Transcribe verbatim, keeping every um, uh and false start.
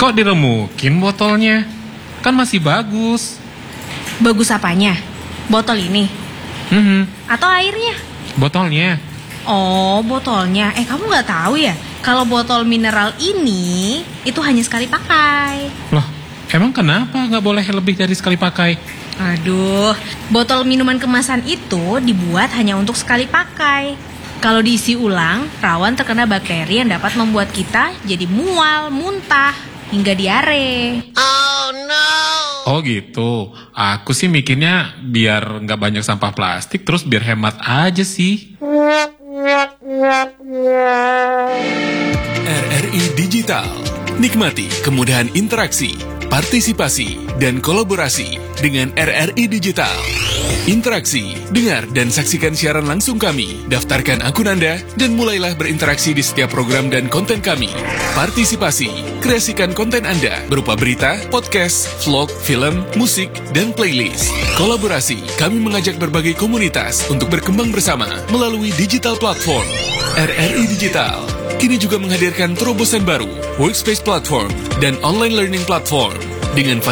Kok diremukin botolnya? Kan masih bagus. Bagus apanya? Botol ini? Hmm, Atau airnya? botolnya. Oh, botolnya. Eh, kamu nggak tahu ya? Kalau botol mineral ini, itu hanya sekali pakai. Loh, emang kenapa nggak boleh lebih dari sekali pakai? Aduh, botol minuman kemasan itu dibuat hanya untuk sekali pakai. Kalau diisi ulang, rawan terkena bakteri yang dapat membuat kita jadi mual, muntah, hingga diare. Oh gitu. Aku sih mikirnya biar nggak banyak sampah plastik, terus biar hemat aja sih. R R I Digital. Nikmati kemudahan interaksi, partisipasi, dan kolaborasi dengan R R I Digital. Interaksi, dengar dan saksikan siaran langsung kami, daftarkan akun Anda, dan mulailah berinteraksi di setiap program dan konten kami. Partisipasi, kreasikan konten Anda berupa berita, podcast, vlog, film, musik, dan playlist. Kolaborasi, kami mengajak berbagai komunitas untuk berkembang bersama melalui digital platform. R R I Digital kini juga menghadirkan terobosan baru, workspace platform, dan online learning platform dengan